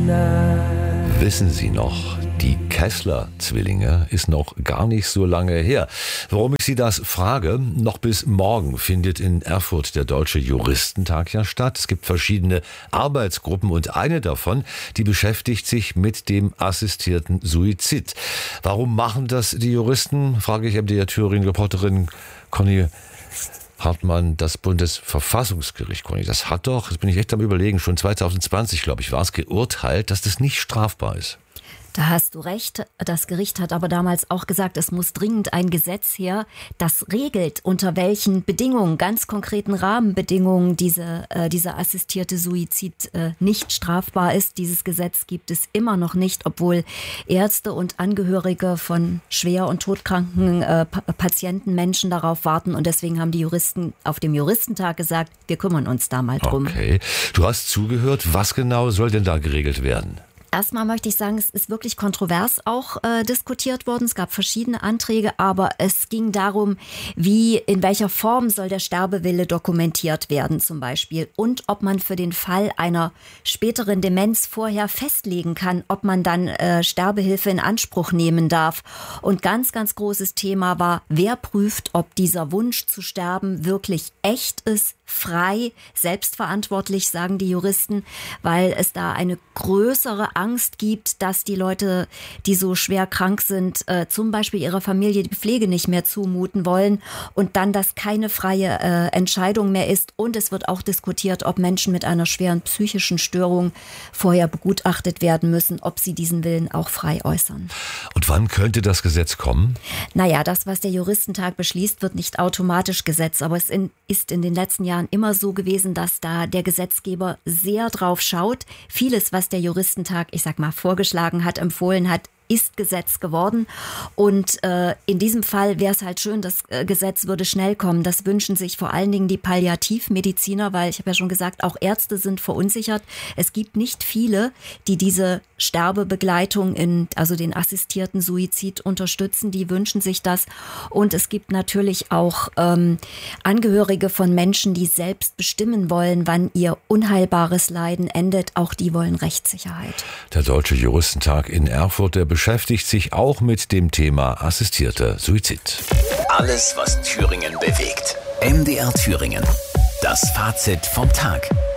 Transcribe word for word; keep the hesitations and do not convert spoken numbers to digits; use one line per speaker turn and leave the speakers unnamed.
Wissen Sie noch, die Kessler-Zwillinge ist noch gar nicht so lange her. Warum ich Sie das frage? Noch bis morgen findet in Erfurt der Deutsche Juristentag ja statt. Es gibt verschiedene Arbeitsgruppen und eine davon, die beschäftigt sich mit dem assistierten Suizid. Warum machen das die Juristen? Frage ich M D R Thüringen-Reporterin Conny Hartmann. Das Bundesverfassungsgericht, Conny, das hat doch, das bin ich echt am Überlegen, schon zwanzig zwanzig, glaube ich, war es geurteilt, dass das nicht strafbar ist.
Da hast du recht. Das Gericht hat aber damals auch gesagt, es muss dringend ein Gesetz her, das regelt, unter welchen Bedingungen, ganz konkreten Rahmenbedingungen diese, äh, dieser assistierte Suizid äh, nicht strafbar ist. Dieses Gesetz gibt es immer noch nicht, obwohl Ärzte und Angehörige von schwer und todkranken äh, pa- Patienten, Menschen darauf warten. Und deswegen haben die Juristen auf dem Juristentag gesagt, wir kümmern uns da mal drum.
Okay. Du hast zugehört. Was genau soll denn da geregelt werden?
Erstmal möchte ich sagen, es ist wirklich kontrovers auch äh, diskutiert worden. Es gab verschiedene Anträge, aber es ging darum, wie, in welcher Form soll der Sterbewille dokumentiert werden zum Beispiel und ob man für den Fall einer späteren Demenz vorher festlegen kann, ob man dann äh, Sterbehilfe in Anspruch nehmen darf. Und ganz, ganz großes Thema war, wer prüft, ob dieser Wunsch zu sterben wirklich echt ist, frei, selbstverantwortlich, sagen die Juristen, weil es da eine größere Angst gibt, dass die Leute, die so schwer krank sind, äh, zum Beispiel ihrer Familie die Pflege nicht mehr zumuten wollen und dann das keine freie äh, Entscheidung mehr ist. Und es wird auch diskutiert, ob Menschen mit einer schweren psychischen Störung vorher begutachtet werden müssen, ob sie diesen Willen auch frei äußern.
Und wann könnte das Gesetz kommen?
Naja, das, was der Juristentag beschließt, wird nicht automatisch Gesetz, aber es in, ist in den letzten Jahren immer so gewesen, dass da der Gesetzgeber sehr drauf schaut. Vieles, was der Juristentag, ich sag mal, vorgeschlagen hat, empfohlen hat, ist Gesetz geworden. Und äh, in diesem Fall wäre es halt schön, das äh, Gesetz würde schnell kommen. Das wünschen sich vor allen Dingen die Palliativmediziner, weil ich habe ja schon gesagt, auch Ärzte sind verunsichert. Es gibt nicht viele, die diese Sterbebegleitung, in, also den assistierten Suizid unterstützen. Die wünschen sich das. Und es gibt natürlich auch ähm, Angehörige von Menschen, die selbst bestimmen wollen, wann ihr unheilbares Leiden endet. Auch die wollen Rechtssicherheit.
Der Deutsche Juristentag in Erfurt, der beschäftigt sich auch mit dem Thema assistierter Suizid.
Alles, was Thüringen bewegt. M D R Thüringen. Das Fazit vom Tag.